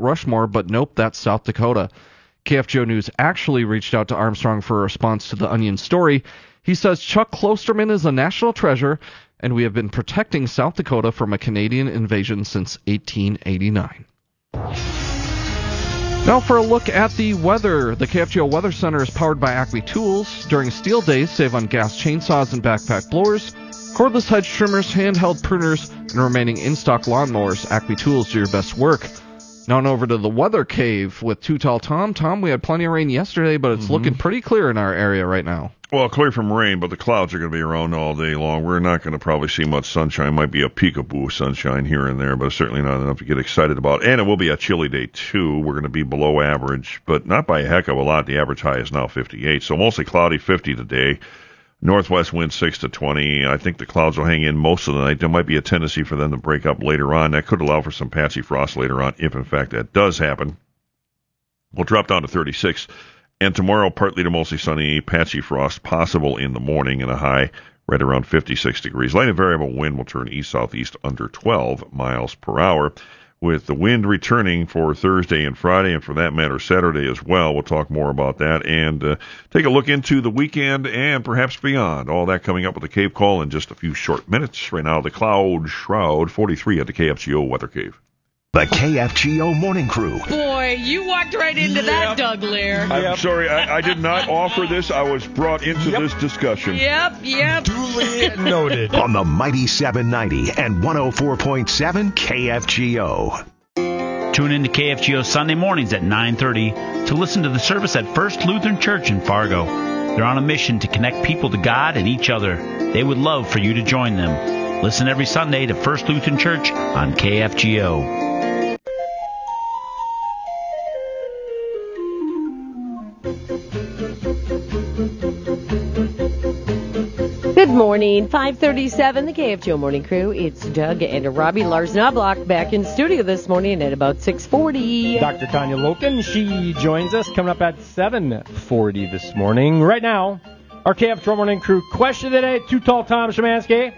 Rushmore, but nope, that's South Dakota. KFGO News actually reached out to Armstrong for a response to the Onion story. He says Chuck Klosterman is a national treasure, and we have been protecting South Dakota from a Canadian invasion since 1889. Now for a look at the weather. The KFGO Weather Center is powered by Acme Tools. During steel days, save on gas chainsaws and backpack blowers, cordless hedge trimmers, handheld pruners, and remaining in-stock lawnmowers. Acme Tools do your best work. Now on over to the Weather Cave with Too Tall Tom. Tom, we had plenty of rain yesterday, but it's looking pretty clear in our area right now. Well, clear from rain, but the clouds are going to be around all day long. We're not going to probably see much sunshine. Might be a peekaboo sunshine here and there, but certainly not enough to get excited about. And it will be a chilly day, too. We're going to be below average, but not by a heck of a lot. The average high is now 58, so mostly cloudy, 50 today. Northwest wind 6 to 20. I think the clouds will hang in most of the night. There might be a tendency for them to break up later on. That could allow for some patchy frost later on, if in fact that does happen. We'll drop down to 36. And tomorrow, partly to mostly sunny, patchy frost possible in the morning and a high right around 56 degrees. Light and variable wind will turn east-southeast under 12 miles per hour. With the wind returning for Thursday and Friday, and for that matter, Saturday as well. We'll talk more about that and take a look into the weekend and perhaps beyond. All that coming up with the Cave Call in just a few short minutes. Right now, the Cloud Shroud 43 at the KFGO Weather Cave. The KFGO Morning Crew. Boy, you walked right into that, Doug Lear. I'm sorry, I did not offer this. I was brought into this discussion. Yep. Duly noted. On the Mighty 790 and 104.7 KFGO. Tune in to KFGO Sunday mornings at 9:30 to listen to the service at First Lutheran Church in Fargo. They're on a mission to connect people to God and each other. They would love for you to join them. Listen every Sunday to First Lutheran Church on KFGO. Good morning, 5:37, the KFGO Morning Crew. It's Doug and Robbie. Lars Knobloch back in studio this morning at about 6:40. Dr. Tanya Loken, she joins us coming up at 7:40 this morning. Right now, our KFGO Morning Crew question today, Too Tall Tom Szymanski.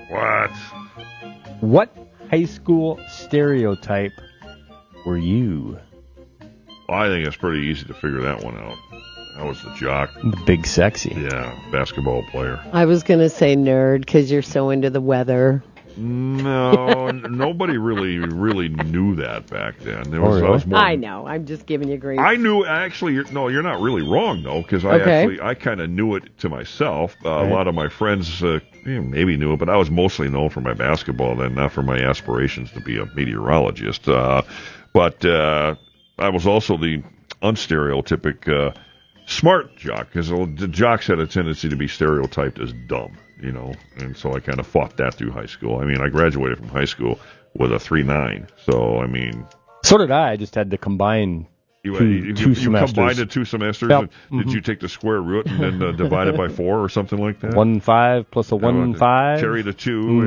What high school stereotype were you? Well, I think it's pretty easy to figure that one out. I was the jock. The big sexy. Yeah, basketball player. I was going to say nerd because you're so into the weather. No, nobody really knew that back then. I know. I'm just giving you grief. I knew, actually, you're not really wrong, though, because I kind of knew it to myself. A lot of my friends maybe knew it, but I was mostly known for my basketball then, not for my aspirations to be a meteorologist. But I was also the unstereotypic smart jock, because the jocks had a tendency to be stereotyped as dumb, and so I kind of fought that through high school. I mean, I graduated from high school with a 3.9, so I mean... So did I. I just had to combine two semesters. You combined it 2 semesters? Yep. Did you take the square root and then divide it by 4 or something like that? 1.5 plus a 1.5. Carry the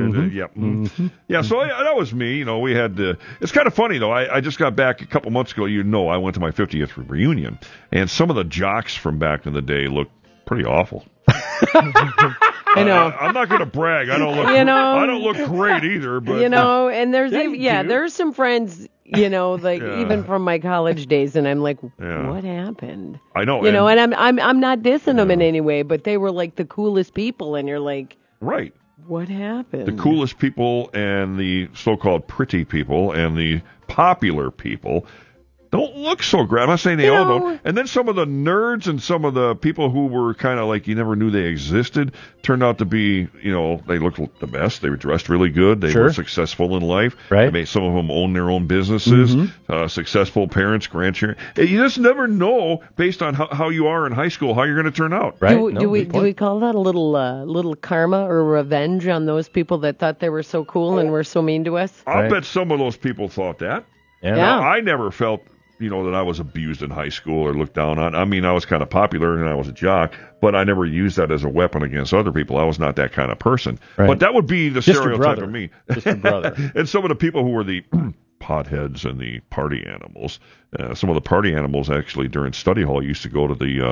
2. Yeah, so that was me. We had... it's kind of funny, though. I just got back a couple months ago. I went to my 50th reunion, and some of the jocks from back in the day looked pretty awful. I know. I'm not going to brag. I don't look. I don't look great either. But and there's some friends. Even from my college days, and I'm like, what happened? I know. And I'm not dissing them in any way, but they were like the coolest people, and you're like, right. What happened? The coolest people and the so-called pretty people and the popular people don't look so great. I'm not saying they all don't. And then some of the nerds and some of the people who were kind of like you never knew they existed turned out to be, they looked the best. They were dressed really good. They were successful in life. Right. I mean, some of them own their own businesses, successful parents, grandchildren. You just never know based on how you are in high school how you're going to turn out. Right. Do we call that a little karma or revenge on those people that thought they were so cool and were so mean to us? I'll bet some of those people thought that. Yeah. Now, I never felt that I was abused in high school or looked down on. I mean, I was kind of popular and I was a jock, but I never used that as a weapon against other people. I was not that kind of person. Right. But that would be the stereotype of me. Just a brother. And some of the people who were the potheads and the party animals, some of the party animals actually during study hall used to go to the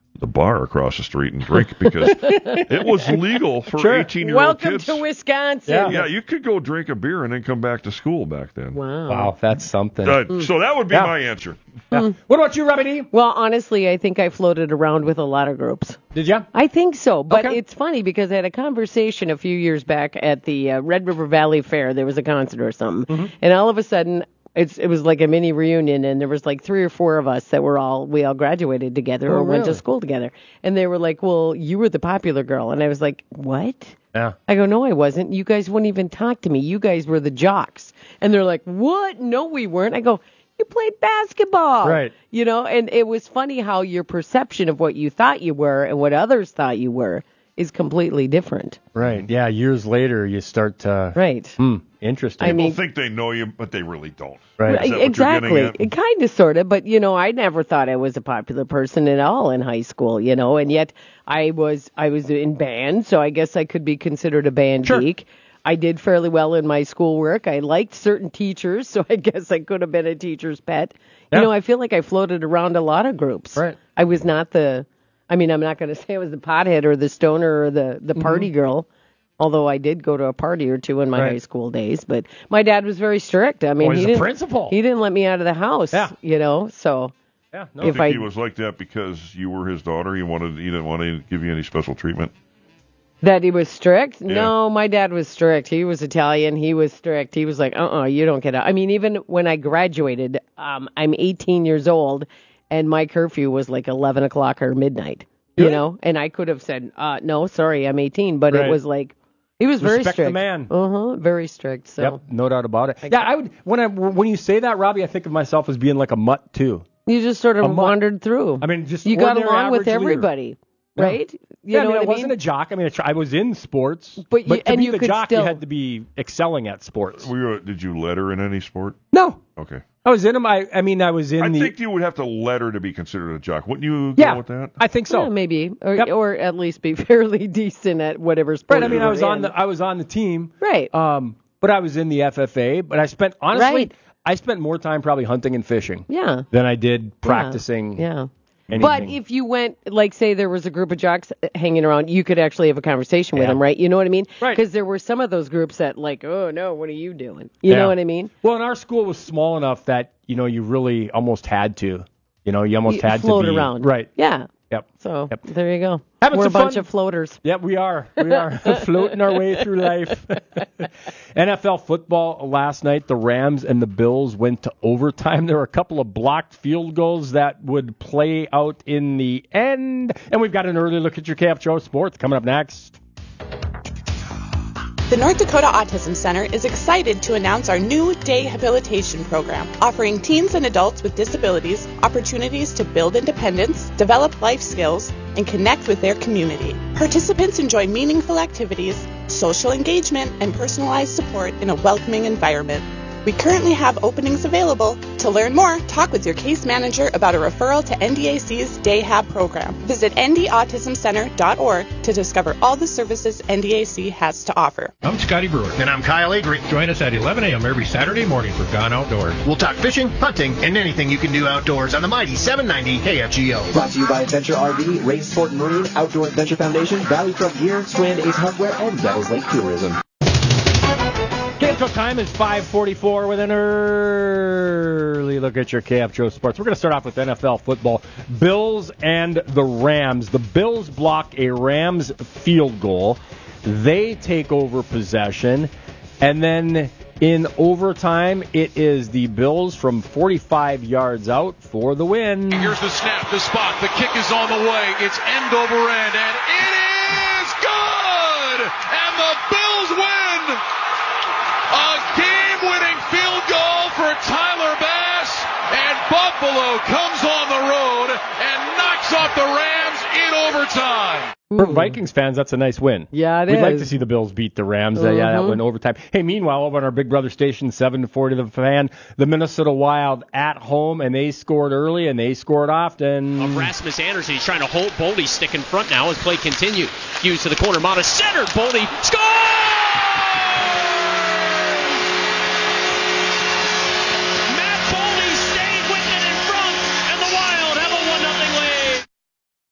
the bar across the street and drink because it was legal for 18-year-old Welcome kids. to Wisconsin. Yeah, you could go drink a beer and then come back to school back then. Wow, that's something. So that would be my answer. Yeah. What about you, Robbie D? Well, honestly, I think I floated around with a lot of groups. Did you? I think so, but Okay. it's funny because I had a conversation a few years back at the Red River Valley Fair. There was a concert or something, and all of a sudden, it was like a mini reunion, and there was like 3 or 4 of us that we all graduated together or went to really? school together, and they were like, "Well, you were the popular girl," and I was like, "What?" Yeah. I go, "No, I wasn't. You guys wouldn't even talk to me. You guys were the jocks," and they're like, "What? No, we weren't." I go, "You played basketball." Right. You know, and it was funny how your perception of what you thought you were and what others thought you were is completely different. Right. Yeah. Years later, you start to. Right. Interesting. I mean, People think they know you, but they really don't. right. Is that what you're getting Exactly. at? Kind of, sort of. But, I never thought I was a popular person at all in high school, and yet I was in band, so I guess I could be considered a band geek. I did fairly well in my schoolwork. I liked certain teachers, so I guess I could have been a teacher's pet. Yeah. I feel like I floated around a lot of groups. Right. I was not I'm not going to say I was the pothead or the stoner or the party girl, although I did go to a party or two in my Right. high school days. But my dad was very strict. I mean, he's he a didn't, principal. He didn't let me out of the house, Yeah. so Yeah. No. if I I think he was like that because you were his daughter. He didn't want to give you any special treatment. that he was strict. No, my dad was strict. He was Italian. He was strict. He was like, you don't get out. I mean, even when I graduated, I'm 18 years old, and my curfew was like 11 o'clock or midnight. And I could have said, no, sorry, I'm 18, but Right. it was like, he was very Respect strict. the man. Very strict. So Yep. No doubt about it. Yeah. I would. When you say that, Robbie, I think of myself as being like a mutt too. you just sort of wandered through. I mean, just you got ordinary along with average leader. everybody, right? Yeah, You know I what wasn't a jock. I mean, I was in sports, But you- to and be you the could jock, still- you had to be excelling at sports. Did you letter in any sport? No, Okay. I was in them. I was in I the. think you would have to letter to be considered a jock. Wouldn't you yeah, go with that? I think so. Yeah, maybe, or, Yep. or at least be fairly decent at whatever sport. Right. I mean, you I was were on in. the team. Right. But I was in the FFA. But I spent Right. I spent more time probably hunting and fishing. Yeah. Than I did practicing. Yeah. anything. But if you went, like, say there was a group of jocks hanging around, you could actually have a conversation with them, right? You know what I mean? Right. Because there were some of those groups that, like, oh, no, what are you doing? You know what I mean? Well, and our school was small enough that, you really almost had to. You almost had float to be. around. Right. Yeah. Yep. So Yep. there you go. Having We're a some bunch fun. of floaters. Yep, we are. We are floating our way through life. NFL football last night, the Rams and the Bills went to overtime. There were a couple of blocked field goals that would play out in the end. And we've got an early look at your KFGO Sports coming up next. The North Dakota Autism Center is excited to announce our new day habilitation program, offering teens and adults with disabilities opportunities to build independence, develop life skills, and connect with their community. Participants enjoy meaningful activities, social engagement, and personalized support in a welcoming environment. We currently have openings available. To learn more, talk with your case manager about a referral to NDAC's Day Hab program. Visit ndautismcenter.org to discover all the services NDAC has to offer. I'm Scotty Brewer. And I'm Kyle Agri. Join us at 11 a.m. every Saturday morning for Gone Outdoors. We'll talk fishing, hunting, and anything you can do outdoors on the mighty 790 KFGO. Brought to you by Adventure RV, Ray Sport and Marine, Outdoor Adventure Foundation, Valley Truck Gear, Strand Ace Hardware, and Devil's Lake Tourism. KFGO time is 5:44 with an early look at your KFGO Sports. We're going to start off with NFL football. Bills and the Rams. The Bills block a Rams field goal. They take over possession. And then in overtime, it is the Bills from 45 yards out for the win. Here's the snap, the spot, the kick is on the way. It's end over end, and it is good! And the Bills win! A game-winning field goal for Tyler Bass, and Buffalo comes on the road and knocks off the Rams in overtime. For Vikings fans, that's a nice win. Yeah, it We'd is. like to see the Bills beat the Rams. Yeah, that went overtime. Hey, meanwhile, over on our Big Brother station, 740 The Fan, the Minnesota Wild at home, and they scored early, and they scored often. Rasmus Anderson, he's trying to hold Boldy's stick in front now as play continued. Used to the corner, Mata centered, Boldy scores!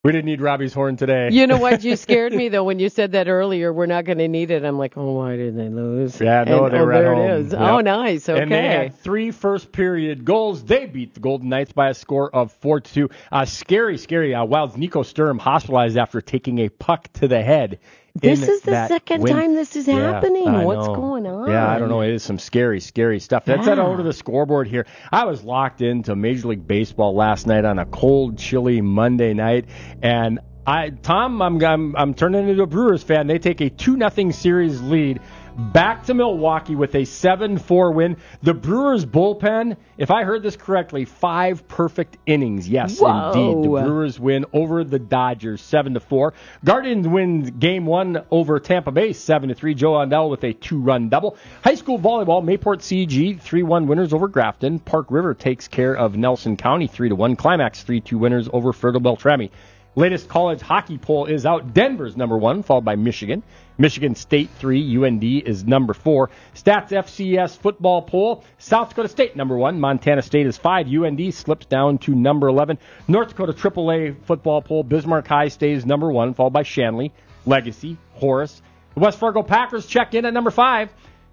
We didn't need Robbie's horn today. You know what? You scared me, though, when you said that earlier. We're not going to need it. I'm like, oh, why did they lose? Yeah, no, they were at home. There it is. Yep. Oh, nice. Okay. And they had 3 first-period goals. They beat the Golden Knights by a score of 4-2. Scary. Wild's Nico Sturm hospitalized after taking a puck to the head. This is the second time this is happening. What's going on? Yeah, I don't know. It is some scary stuff. Let's head over to the scoreboard here. I was locked into Major League Baseball last night on a cold, chilly Monday night, and Tom, I'm turning into a Brewers fan. They take a 2-0 series lead back to Milwaukee with a 7-4 win. The Brewers bullpen, if I heard this correctly, 5 perfect innings. Yes, Whoa. Indeed. The Brewers win over the Dodgers 7-4. Guardians win Game 1 over Tampa Bay 7-3. Joe Lundell with a 2-run double. High school volleyball, Mayport CG 3-1 winners over Grafton. Park River takes care of Nelson County 3-1. Climax 3-2 winners over Fertile Beltrami. Latest college hockey poll is out. Denver's number 1, followed by Michigan. Michigan State 3, UND is number 4. Stats FCS football poll, South Dakota State number 1, Montana State is 5, UND slips down to number 11. North Dakota AAA football poll, Bismarck High stays number 1, followed by Shanley, Legacy, Horace. The West Fargo Packers check in at number 5.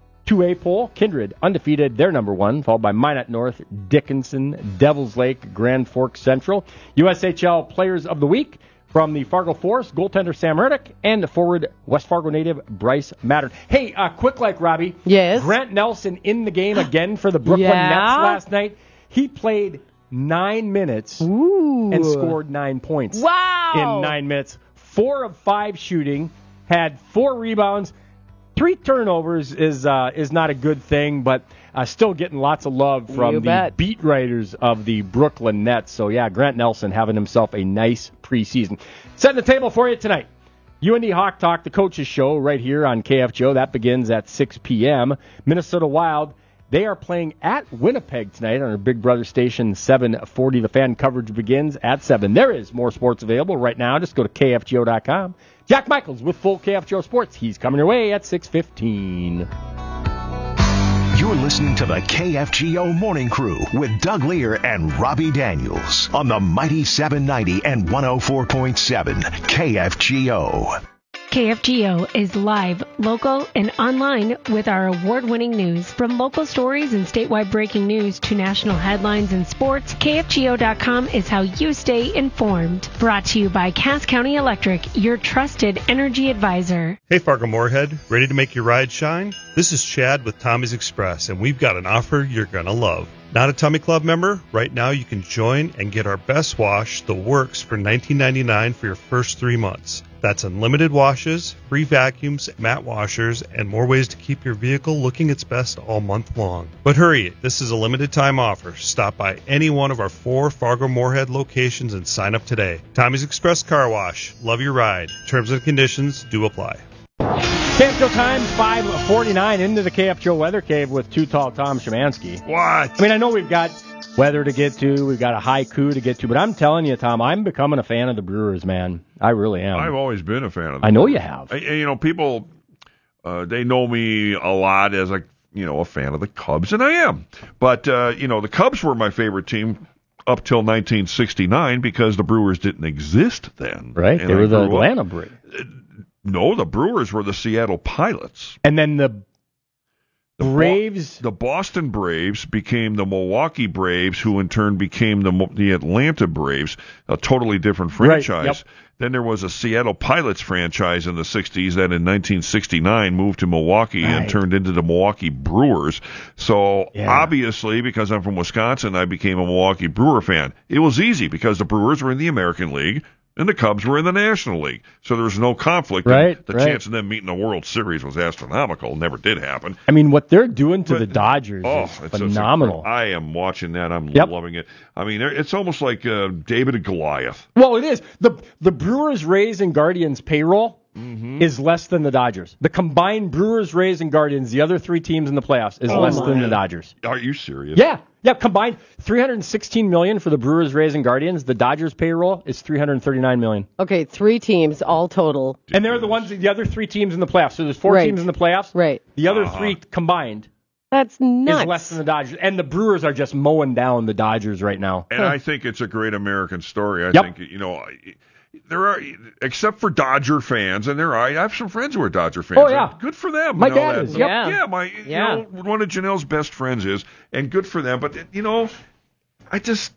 2A poll, Kindred undefeated, they're number 1, followed by Minot North, Dickinson, Devils Lake, Grand Forks Central. USHL Players of the Week from the Fargo Force, goaltender Sam Erdick, and forward West Fargo native Bryce Mattern. Hey, quick like Robbie. Yes. Grant Nelson in the game again for the Brooklyn Nets last night. He played 9 minutes and scored 9 points. Wow. In 9 minutes. 4 of 5 shooting, had 4 rebounds. 3 turnovers is not a good thing, but still getting lots of love from the beat writers of the Brooklyn Nets. So, yeah, Grant Nelson having himself a nice preseason. Setting the table for you tonight. UND Hawk Talk, the coaches show right here on KFGO. That begins at 6 p.m. Minnesota Wild, they are playing at Winnipeg tonight on our Big Brother station 740. The fan coverage begins at 7. There is more sports available right now. Just go to KFGO.com. Jack Michaels with full KFGO Sports. He's coming your way at 6:15. You're listening to the KFGO Morning Crew with Doug Lear and Robbie Daniels on the Mighty 790 and 104.7 KFGO. KFGO is live, local, and online with our award-winning news. From local stories and statewide breaking news to national headlines and sports, KFGO.com is how you stay informed. Brought to you by Cass County Electric, your trusted energy advisor. Hey, Fargo-Moorhead, ready to make your ride shine? This is Chad with Tommy's Express, and we've got an offer you're going to love. Not a Tummy Club member? Right now you can join and get our best wash, The Works, for $19.99 for your first 3 months. That's unlimited washes, free vacuums, matte washers, and more ways to keep your vehicle looking its best all month long. But hurry, this is a limited time offer. Stop by any one of our 4 Fargo-Moorhead locations and sign up today. Tommy's Express Car Wash. Love your ride. Terms and conditions do apply. KFGO time, 5:49 into the KFGO Weather Cave with Too Tall Tom Szymanski. What? I mean, I know we've got weather to get to, we've got a haiku to get to, but I'm telling you, Tom, I'm becoming a fan of the Brewers, man. I really am. I've always been a fan of them. I know you have. People, they know me a lot as a fan of the Cubs, and I am. But, the Cubs were my favorite team up till 1969 because the Brewers didn't exist then. Right, they were the Atlanta Braves. No, the Brewers were the Seattle Pilots. And then the Braves? The Boston Braves became the Milwaukee Braves, who in turn became the Atlanta Braves, a totally different franchise. Right, yep. Then there was a Seattle Pilots franchise in the 60s that in 1969 moved to Milwaukee and turned into the Milwaukee Brewers. So obviously, because I'm from Wisconsin, I became a Milwaukee Brewer fan. It was easy because the Brewers were in the American League and the Cubs were in the National League. So there was no conflict. Right, the chance of them meeting the World Series was astronomical. Never did happen. I mean, what they're doing to the Dodgers is phenomenal. I am watching that. I'm loving it. I mean, it's almost like David and Goliath. Well, it is. The Brewers, Rays, and Guardians payroll is less than the Dodgers. The combined Brewers, Rays, and Guardians, the other 3 teams in the playoffs, is less than the Dodgers. Are you serious? Yeah. Yeah, combined $316 million for the Brewers, Rays, and Guardians. The Dodgers payroll is $339 million. Okay, 3 teams all total. And they're the other 3 teams in the playoffs. So there's 4 teams in the playoffs. Right. The other 3 combined. That's nuts. Is less than the Dodgers. And the Brewers are just mowing down the Dodgers right now. And I think it's a great American story. I think, there are, except for Dodger fans, and I have some friends who are Dodger fans. Oh, yeah. Good for them. My dad is. Yep. Yeah. You know, one of Janelle's best friends is, and good for them. But, you know, I just